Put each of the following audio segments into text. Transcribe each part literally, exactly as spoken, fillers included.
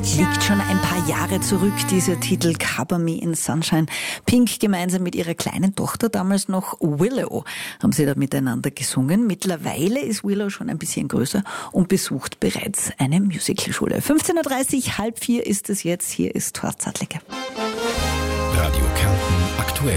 Liegt schon ein paar Jahre zurück, dieser Titel Cover Me in Sunshine. Pink gemeinsam mit ihrer kleinen Tochter, damals noch Willow, haben sie da miteinander gesungen. Mittlerweile ist Willow schon ein bisschen größer und besucht bereits eine Musicalschule. fünfzehn Uhr dreißig, halb vier ist es jetzt. Hier ist Thorsten Zadliger. Radio Kärnten aktuell.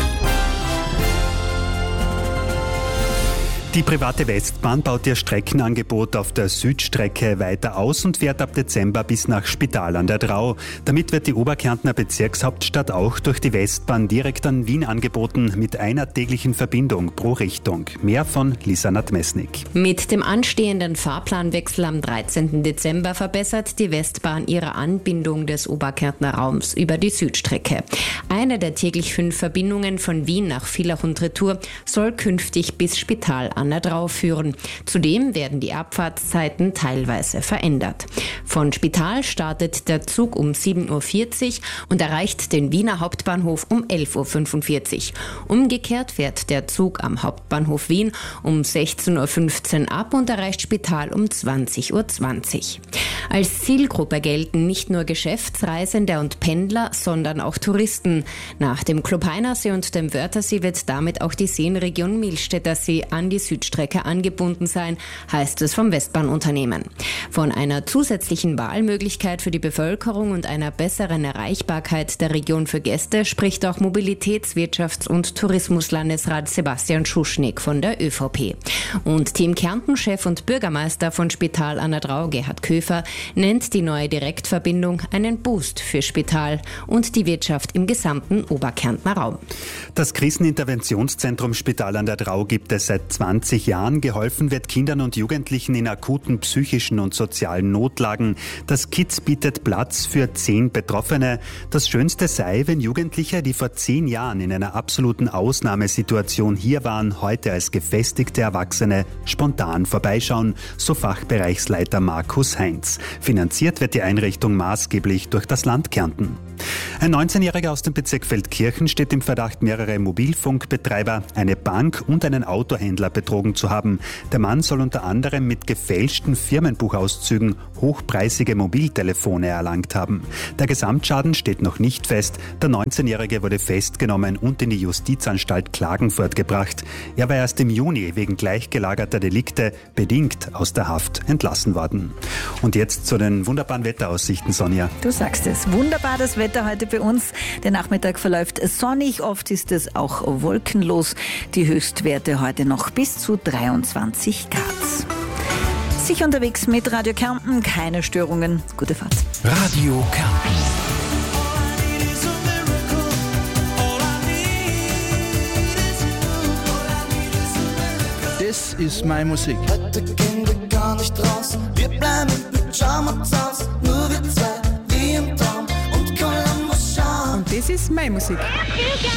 Die private Westbahn baut ihr Streckenangebot auf der Südstrecke weiter aus und fährt ab Dezember bis nach Spital an der Drau. Damit wird die Oberkärntner Bezirkshauptstadt auch durch die Westbahn direkt an Wien angeboten, mit einer täglichen Verbindung pro Richtung. Mehr von Lisa Nadmesnik. Mit dem anstehenden Fahrplanwechsel am dreizehnten Dezember verbessert die Westbahn ihre Anbindung des Oberkärntner Raums über die Südstrecke. Eine der täglich fünf Verbindungen von Wien nach Villach und Retour soll künftig bis Spital an der Drau führen. Zudem werden die Abfahrtszeiten teilweise verändert. Von Spital startet der Zug um sieben Uhr vierzig und erreicht den Wiener Hauptbahnhof um elf Uhr fünfundvierzig. Umgekehrt fährt der Zug am Hauptbahnhof Wien um sechzehn Uhr fünfzehn ab und erreicht Spital um zwanzig Uhr zwanzig. Als Zielgruppe gelten nicht nur Geschäftsreisende und Pendler, sondern auch Touristen. Nach dem Klopeinersee und dem Wörthersee wird damit auch die Seenregion Millstätter See an die Südstrecke angebunden sein, heißt es vom Westbahnunternehmen. Von einer zusätzlichen Wahlmöglichkeit für die Bevölkerung und einer besseren Erreichbarkeit der Region für Gäste spricht auch Mobilitäts-, Wirtschafts- und Tourismuslandesrat Sebastian Schuschnigg von der ÖVP. Und Team Kärnten-Chef und Bürgermeister von Spital an der Drau, Gerhard Köfer, nennt die neue Direktverbindung einen Boost für Spital und die Wirtschaft im gesamten Oberkärntner Raum. Das Kriseninterventionszentrum Spital an der Drau gibt es seit zwanzig Jahren. Geholfen wird Kindern und Jugendlichen in akuten psychischen und sozialen Notlagen. Das K I Z bietet Platz für zehn Betroffene. Das Schönste sei, wenn Jugendliche, die vor zehn Jahren in einer absoluten Ausnahmesituation hier waren, heute als gefestigte Erwachsene spontan vorbeischauen, so Fachbereichsleiter Markus Heinz. Finanziert wird die Einrichtung maßgeblich durch das Land Kärnten. Ein neunzehnjähriger aus dem Bezirk Feldkirchen steht im Verdacht, mehrere Mobilfunkbetreiber, eine Bank und einen Autohändler betrogen zu haben. Der Mann soll unter anderem mit gefälschten Firmenbuchauszügen hochpreisige Mobiltelefone erlangt haben. Der Gesamtschaden steht noch nicht fest. Der neunzehnjährige wurde festgenommen und in die Justizanstalt Klagenfurt gebracht. Er war erst im Juni wegen gleichgelagerter Delikte bedingt aus der Haft entlassen worden. Und jetzt zu den wunderbaren Wetteraussichten, Sonja. Du sagst es, wunderbar das Wetter heute bei uns. Der Nachmittag verläuft sonnig, oft ist es auch wolkenlos. Die Höchstwerte heute noch bis zu dreiundzwanzig Grad. Sicher unterwegs mit Radio Kärnten, keine Störungen. Gute Fahrt. Radio Kärnten. Das ist meine Musik. Heute gehen wir gar nicht raus. Wir bleiben im Pyjama zu Hause. Nur wir zwei, wie im Traum. Und Columbus schauen. Und das ist meine Musik.